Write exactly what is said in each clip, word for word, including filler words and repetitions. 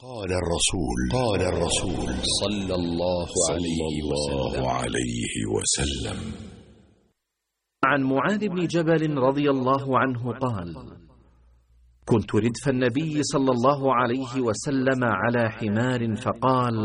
قال الرسول قال الرسول صلى الله عليه وسلم عن معاذ بن جبل رضي الله عنه قال: كنت ردف النبي صلى الله عليه وسلم على حمار فقال: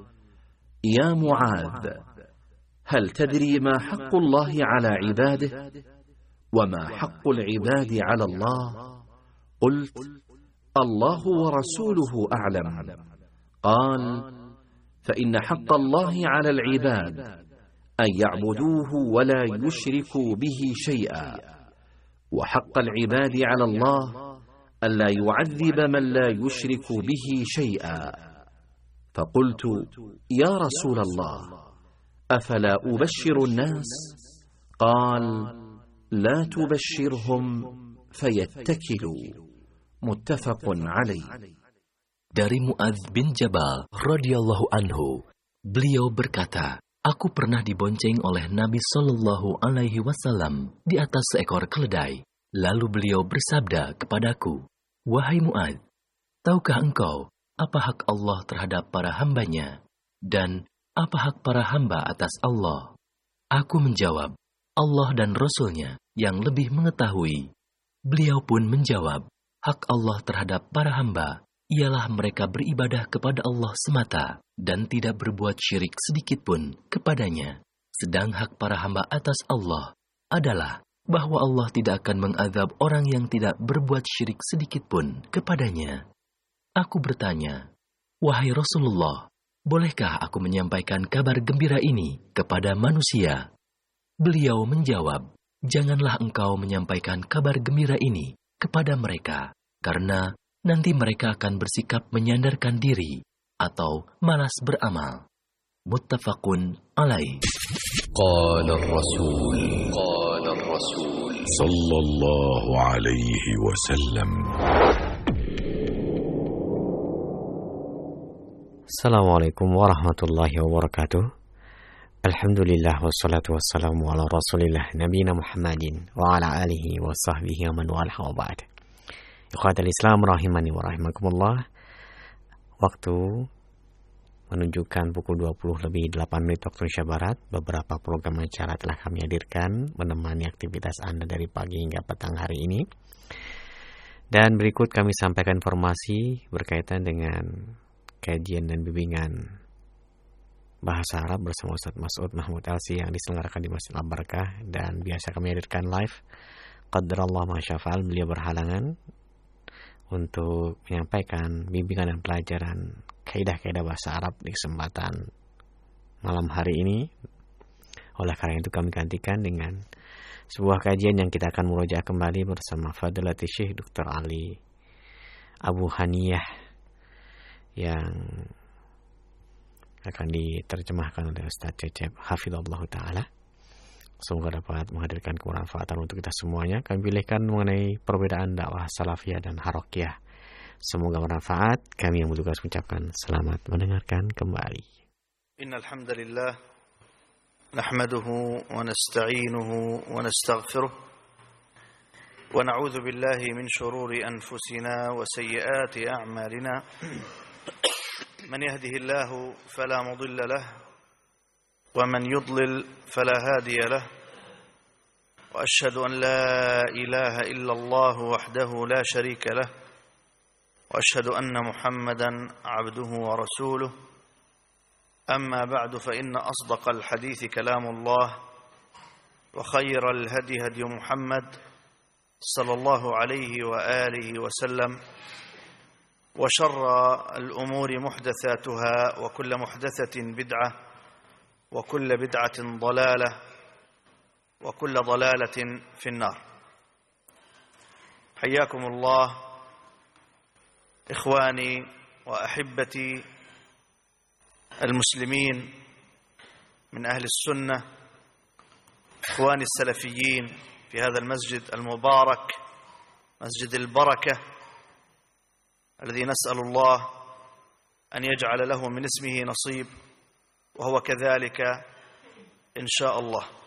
يا معاذ، هل تدري ما حق الله على عباده وما حق العباد على الله؟ قلت: الله ورسوله أعلم. قال: فإن حق الله على العباد أن يعبدوه ولا يشركوا به شيئا، وحق العباد على الله ألا يعذب من لا يشرك به شيئا. فقلت: يا رسول الله، أفلا أبشر الناس؟ قال: لا تبشرهم فيتكلوا. متفق عليه. Dari Muadz bin Jabal radhiyallahu anhu, beliau berkata, aku pernah dibonceng oleh Nabi Shallallahu Alaihi Wasallam di atas seekor keledai. Lalu beliau bersabda kepadaku, wahai Muadz, tahukah engkau apa hak Allah terhadap para hambanya dan apa hak para hamba atas Allah? Aku menjawab, Allah dan Rasul-Nya yang lebih mengetahui. Beliau pun menjawab, hak Allah terhadap para hamba ialah mereka beribadah kepada Allah semata dan tidak berbuat syirik sedikit pun kepadanya. Sedang hak para hamba atas Allah adalah bahwa Allah tidak akan mengazab orang yang tidak berbuat syirik sedikit pun kepadanya. Aku bertanya, wahai Rasulullah, bolehkah aku menyampaikan kabar gembira ini kepada manusia? Beliau menjawab, janganlah engkau menyampaikan kabar gembira ini kepada mereka, karena nanti mereka akan bersikap menyandarkan diri atau malas beramal. Muttafaqun alaih. Qala ar-rasul qala ar-rasul sallallahu alaihi wasallam. Assalamualaikum warahmatullahi wabarakatuh. Alhamdulillah wassalatu wassalamu ala rasulillah nabiyina Muhammadin wa ala alihi wa sahbihi wa man walah wa ba'd. Ikhwatal Islam rahimani wa rahimakumullah. Waktu menunjukkan pukul dua puluh lebih delapan menit waktu Indonesia Barat. Beberapa program acara telah kami hadirkan menemani aktivitas Anda dari pagi hingga petang hari ini. Dan berikut kami sampaikan informasi berkaitan dengan kajian dan bimbingan bahasa Arab bersama Ustaz Mas'ud Mahmud Elsi yang diselenggarakan di Masjid Al-Barakah, dan biasa kami hadirkan live. Qadarallah ma syaa fa'al, beliau berhalangan untuk menyampaikan bimbingan dan pelajaran kaidah-kaidah bahasa Arab di kesempatan malam hari ini. Oleh karena itu kami gantikan dengan sebuah kajian yang kita akan murojaah kembali bersama Fadilati Syekh Doktor Ali Abu Haniyah yang akan diterjemahkan oleh Ustaz Cecep Hafizahullah Ta'ala. Semoga dapat menghadirkan kemanfaatan untuk kita semuanya. Kami pilihkan mengenai perbedaan dakwah salafiyah dan harokiyah. Semoga bermanfaat. Kami yang bertugas mengucapkan selamat mendengarkan kembali. Innal hamdalillah nahmaduhu wa nasta'inuhu wa nastaghfiruh wa na'udzu billahi min shururi anfusina wa sayyiati a'malina. من يهده الله فلا مضل له ومن يضلل فلا هادي له وأشهد أن لا إله إلا الله وحده لا شريك له وأشهد أن محمدا عبده ورسوله أما بعد فإن أصدق الحديث كلام الله وخير الهدي هدي محمد صلى الله عليه وآله وسلم وشر الأمور محدثاتها وكل محدثة بدعة وكل بدعة ضلالة وكل ضلالة في النار. حياكم الله إخواني وأحبتي المسلمين من أهل السنة، إخواني السلفيين في هذا المسجد المبارك، مسجد البركة، الذي نسأل الله أن يجعل له من اسمه نصيب وهو كذلك إن شاء الله.